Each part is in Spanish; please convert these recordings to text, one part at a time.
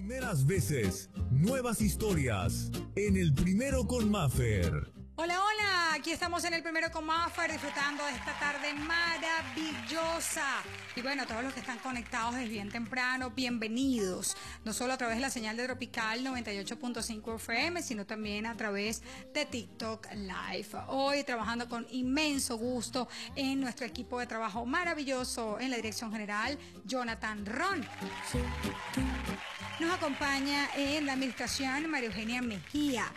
Primeras veces, nuevas historias en El Primero con Maffer. Hola, hola, aquí estamos en El Primero con Maffer disfrutando de esta tarde maravillosa. Y bueno, todos los que están conectados desde bien temprano, bienvenidos. No solo a través de la señal de Tropical 98.5 FM, sino también a través de TikTok Live. Hoy trabajando con inmenso gusto en nuestro equipo de trabajo maravilloso en la dirección general, Jonathan Ron. Nos acompaña en la administración María Eugenia Mejía.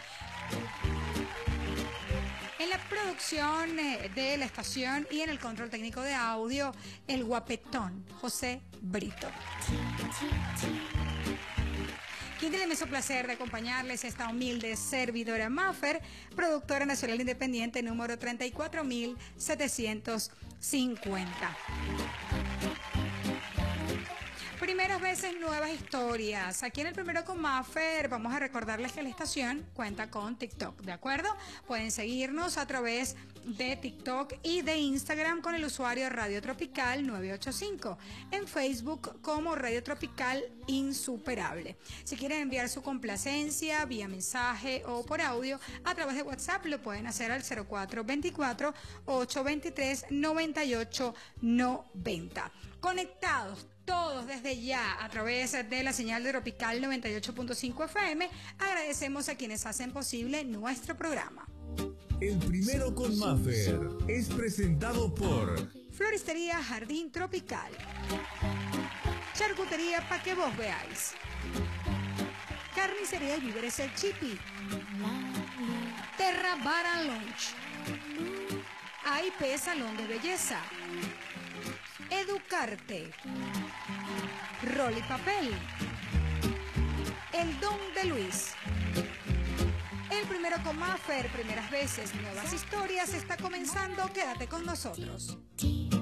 En la producción de la estación y en el control técnico de audio, el guapetón José Brito. Quien tiene el inmenso placer de acompañarles esta humilde servidora Maffer, productora nacional independiente número 34.750. Primeras veces, nuevas historias. Aquí en El Primero con Maffer vamos a recordarles que la estación cuenta con TikTok, ¿de acuerdo? Pueden seguirnos a través de TikTok y de Instagram con el usuario Radio Tropical 985. En Facebook como Radio Tropical Insuperable. Si quieren enviar su complacencia vía mensaje o por audio a través de WhatsApp, lo pueden hacer al 0424-823-9890. Conectados todos desde ya a través de la señal de Tropical 98.5 FM, agradecemos a quienes hacen posible nuestro programa. El Primero con Maffer es presentado por Floristería Jardín Tropical, Charcutería Pa' que vos veáis, Carnicería y Víveres El Chipi, Terra Bar and Lounge, AIP Salón de Belleza, Educarte, Rol y Papel, El Don de Luis. El Primero con Maffer, primeras veces, nuevas historias, está comenzando. Quédate con nosotros.